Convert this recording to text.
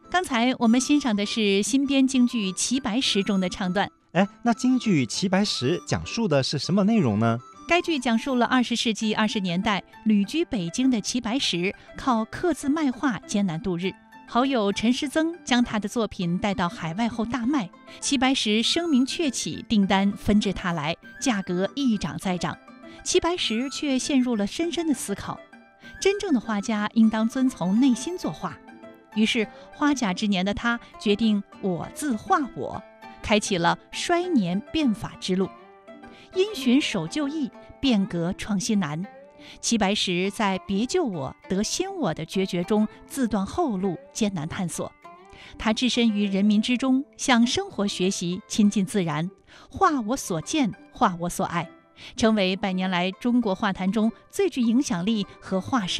刚才我们欣赏的是新编京剧《齐白石》中的唱段。 那京剧《齐白石》讲述的是什么内容呢？ 该剧讲述了20世纪20年代旅居北京的齐白石靠刻字卖画艰难度日，好友陈师曾将他的作品带到海外后大卖，齐白石声名鹊起，订单纷至沓来，价格一涨再涨。齐白石却陷入了深深的思考，真正的画家应当遵从内心作画。于是花甲之年的他决定我自画我，开启了衰年变法之路。因循守旧易，变革创新难。齐白石在别救我得新我的决绝中自断后路，艰难探索。他置身于人民之中，向生活学习，亲近自然，画我所见，画我所爱，成为100年来中国画坛中最具影响力和划时